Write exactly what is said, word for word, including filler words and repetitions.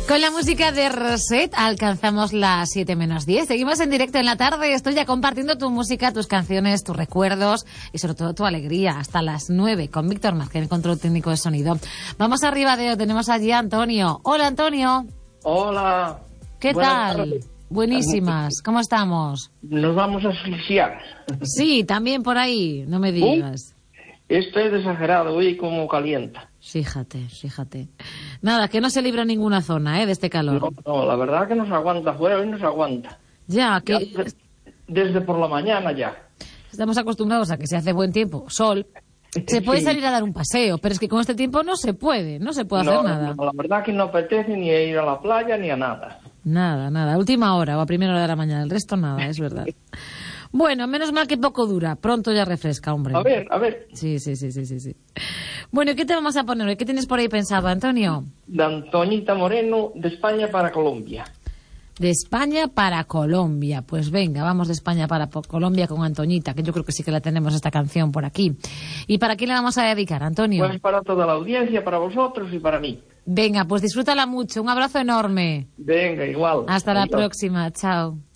Con la música de Roset alcanzamos las siete menos diez. Seguimos en directo en la tarde. Estoy ya compartiendo tu música, tus canciones, tus recuerdos y sobre todo tu alegría hasta las nueve con Víctor Márquez, el control técnico de sonido. Vamos arriba de tenemos allí a Antonio. Hola, Antonio. Hola. ¿Qué tal? Tardes. Buenísimas. ¿Cómo estamos? Nos vamos a asfixiar. Sí, también por ahí. No me digas. Uy, esto es exagerado, hoy como calienta. Fíjate, fíjate. Nada, que no se libra ninguna zona, ¿eh? De este calor. No, no, la verdad que nos aguanta afuera, hoy nos aguanta. Ya, que... Ya, desde por la mañana ya. Estamos acostumbrados a que se hace buen tiempo, sol. Se puede sí. salir a dar un paseo, pero es que con este tiempo no se puede, no se puede no, hacer nada. No, la verdad que no apetece ni ir a la playa ni a nada. Nada, nada. Última hora o a primera hora de la mañana, el resto nada, es verdad. Bueno, menos mal que poco dura. Pronto ya refresca, hombre. A ver, a ver. Sí, sí, sí, sí, sí. sí. Bueno, ¿qué te vamos a poner hoy? ¿Qué tienes por ahí pensado, Antonio? De Antoñita Moreno, de España para Colombia. De España para Colombia. Pues venga, vamos de España para Colombia con Antoñita, que yo creo que sí que la tenemos esta canción por aquí. ¿Y para quién la vamos a dedicar, Antonio? Pues para toda la audiencia, para vosotros y para mí. Venga, pues disfrútala mucho. Un abrazo enorme. Venga, igual. Hasta la Adiós. próxima. Chao.